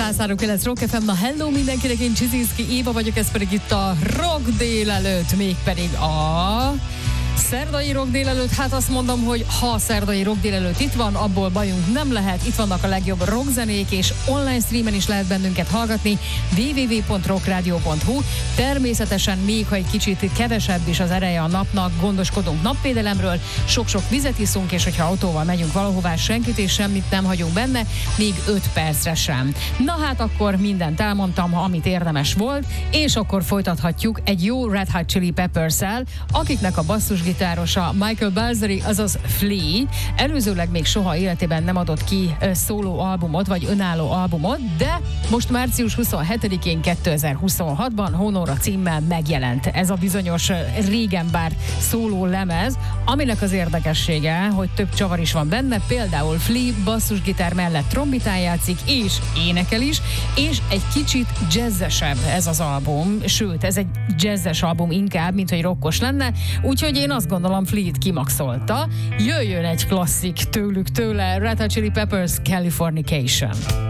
103.9 Rock FM, na hello mindenkinek, én Csizinszki Éva vagyok, ez pedig itt a Rock délelőtt, mégpedig a szerdai Rock délelőtt. Hát azt mondom, hogy ha a szerdai Rock délelőtt itt van, abból bajunk nem lehet, itt vannak a legjobb rockzenék, és online streamen is lehet bennünket hallgatni, www.rockradio.hu. Természetesen még, ha egy kicsit kevesebb is az ereje a napnak, gondoskodunk napvédelemről, sok-sok vizet iszunk, és hogyha autóval megyünk valahová, senkit és semmit nem hagyunk benne, még 5 percre sem. Na hát akkor mindent elmondtam, amit érdemes volt, és akkor folytathatjuk egy jó Red Hot Chili Peppers-szel, akiknek a basszusgitárosa Michael Balzeri, azaz Flea, előzőleg még soha életében nem adott ki szóló albumot, vagy önálló albumot, de most március 27-én 2026-ban Honora címmel megjelent ez a bizonyos régen bár szóló lemez, aminek az érdekessége, hogy több csavar is van benne, például Flea basszusgitár mellett trombitán játszik, és énekel is, és egy kicsit jazzesebb ez az album, sőt, ez egy jazzes album inkább, mint hogy rockos lenne, úgyhogy én azt gondolom, Flea-t kimaxolta. Jöjjön egy klasszik tőle, Red Hot Chili Peppers, Californication.